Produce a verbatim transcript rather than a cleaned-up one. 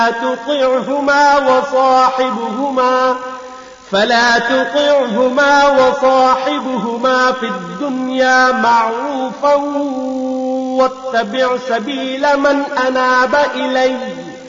تطعهما وصاحبهما فلا تطعهما وصاحبهما في الدنيا معروفا واتبع سبيل من أناب إلي